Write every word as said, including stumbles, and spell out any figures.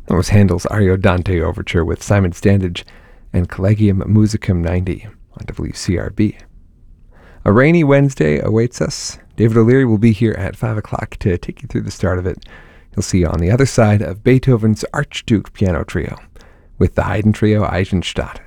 That was Handel's Ariodante Overture with Simon Standage and Collegium Musicum ninety on W C R B. A rainy Wednesday awaits us. David O'Leary will be here at five o'clock to take you through the start of it. You'll see you on the other side of Beethoven's Archduke Piano Trio with the Haydn Trio Eisenstadt.